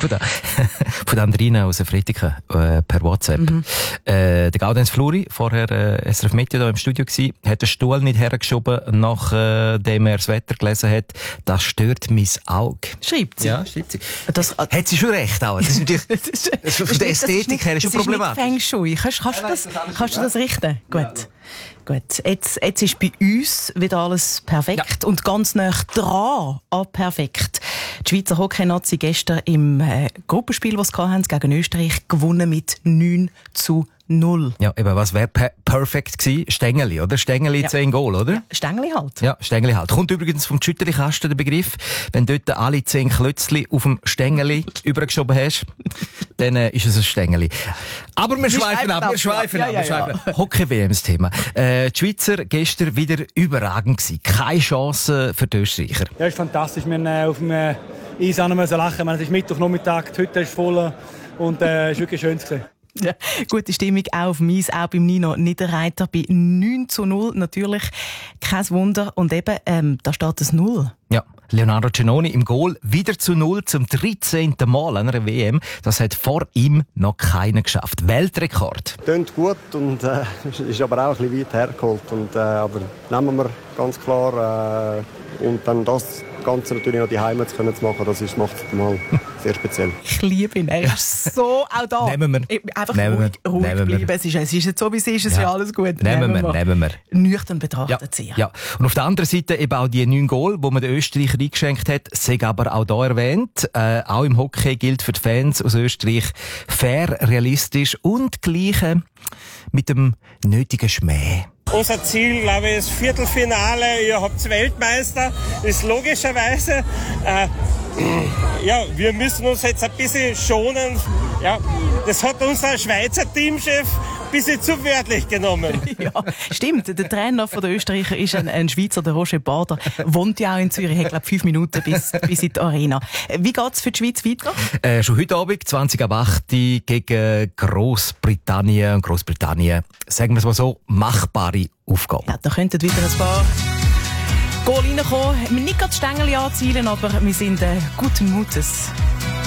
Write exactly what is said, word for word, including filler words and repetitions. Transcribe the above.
von der, von der Andrina aus der Fritiken äh, per WhatsApp. Mhm. Äh, der Gaudenz Fluri, vorher äh, S R F Meteo da im Studio gsi, hat den Stuhl nicht hergeschoben, nachdem äh, er das Wetter gelesen hat. Das stört mein Auge. Schreibt sie? Ja, schreibt sie. Das, äh, hat sie schon recht, auch. Das ist natürlich, das ist, von der Ästhetik her ist schon problematisch. Feng Shui. Kannst, kannst, du, das, kannst du das richten? Gut. Ja. Gut, jetzt, jetzt ist bei uns wieder alles perfekt ja. und ganz nah dran an perfekt. Die Schweizer Hockey-Nazi gestern im äh, Gruppenspiel, das sie hatten, gegen Österreich gewonnen mit neun zu null. Ja, eben, was wäre per- perfekt gewesen? Stängeli, oder? Stängeli ja. zehn Goal, oder? Ja, Stängeli halt. Ja, Stängeli halt. Kommt übrigens vom Schütterli-Kasten der Begriff. Wenn dort alle zehn Klötzli auf dem Stängeli übergeschoben hast, dann äh, ist es ein Stängeli. Aber wir, wir schweifen ab, wir schweifen ab, wir schweifen ab. Hockey-W M das Thema. Äh, die Schweizer gestern wieder überragend gewesen. Keine Chance für die Österreicher. Ja, ist fantastisch. Wir mussten äh, auf dem äh, Eis lachen. Es ist Mittwochnachmittag, die Hütte ist voll und äh, es war wirklich schön gewesen. Ja, gute Stimmung auch auf dem Eis, auch beim Nino Niederreiter bei neun zu null. Natürlich kein Wunder. Und eben, ähm, da steht das Null. Ja, Leonardo Giannoni im Goal wieder zu Null zum dreizehnten Mal an einer W M. Das hat vor ihm noch keiner geschafft. Weltrekord. Tönt gut und äh, ist aber auch ein bisschen weit hergeholt. Und, äh, aber nehmen wir ganz klar. Äh, und dann das Ganze natürlich noch die Heimat zu machen, das ist, macht es mal sehr speziell. Ich liebe ihn, er ist so auch da. Nehmen wir. Einfach nehmen ruhig, wir. ruhig nehmen bleiben. Wir. Es ist, es ist jetzt so, wie es ist, es ist ja. alles gut. Nehmen, nehmen wir, nehmen wir. Nüchtern betrachtet ja. sehr. Ja. Und auf der anderen Seite eben auch die neun Goal, die man den Österreicher eingeschenkt hat, sei aber auch hier erwähnt. Äh, auch im Hockey gilt für die Fans aus Österreich fair, realistisch und gleich äh, mit dem nötigen Schmäh. Unser Ziel, glaube ich, ist Viertelfinale. Ihr habt Weltmeister, ist logischerweise. Äh, ja, wir müssen uns jetzt ein bisschen schonen. Ja, das hat unser Schweizer Teamchef ein bisschen zu wörtlich genommen. Ja, stimmt. Der Trainer von der Österreicher ist ein, ein Schweizer, der Roger Bader. Wohnt ja auch in Zürich, hat, glaube ich, fünf Minuten bis, bis in die Arena. Wie geht's für die Schweiz weiter? Äh, schon heute Abend, zwanzig ab acht gegen Großbritannien. Und Großbritannien, sagen wir es mal so, machbare Aufgabe. Ja, da könnten wieder ein paar Goal reinkommen. Wir nicht gerade die Stängel anzielen, aber wir sind äh, guten Mutes.